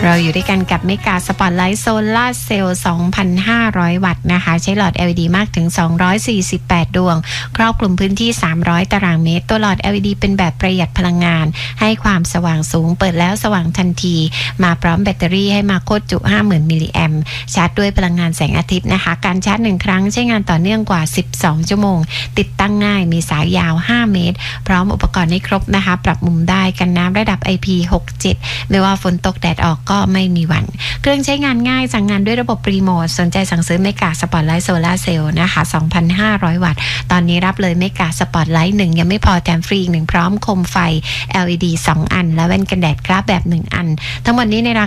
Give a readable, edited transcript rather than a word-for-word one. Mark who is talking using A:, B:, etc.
A: เราอยู่ด้วยกันกับเมกาสปอตไลท์โซล่าเซลล์ 2,500 วัตต์นะคะใช้หลอด LED มากถึง248ดวงครอบคลุมพื้นที่300ตารางเมตรตัวหลอด LED เป็นแบบประหยัดพลังงานให้ความสว่างสูงเปิดแล้วสว่างทันทีมาพร้อมแบตเตอรี่ให้มาโคตรจุ 50,000 มิลลิแอมป์ชาร์จด้วยพลังงานแสงอาทิตย์นะคะการชาร์จ1ครั้งใช้งานต่อเนื่องกว่า12ชั่วโมงติดตั้งง่ายมีสายยาว5เมตรพร้อมอุปกรณ์ให้ครบนะคะปรับมุมได้กันน้ำระดับ IP67 ไม่ว่าฝนตกแดดออกก็ไม่มีหวั่นเครื่องใช้งานง่ายสั่งงานด้วยระบบรีโมทสนใจสั่งซื้อเมกาสปอตไลท์โซล่าเซลล์นะคะ 2,500 วัตต์ตอนนี้รับเลยเมกาสปอตไลท์1ยังไม่พอแถมฟรีอีก1พร้อมโคมไฟ LED 2 อันและแว่นกันแดดกราฟแบบ1อันทั้งหมดนี้ในรา